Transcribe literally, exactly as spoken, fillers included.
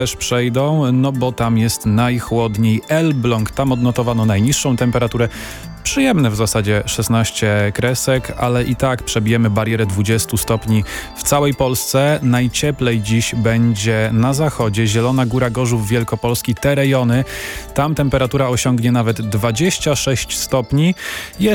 też przejdą, no bo tam jest najchłodniej. Elbląg, tam odnotowano najniższą temperaturę. Przyjemne w zasadzie szesnaście kresek, ale i tak przebijemy barierę dwudziestu stopni w całej Polsce. Najcieplej dziś będzie na zachodzie, Zielona Góra, Gorzów Wielkopolski, te rejony. Tam temperatura osiągnie nawet dwadzieścia sześć stopni. Jest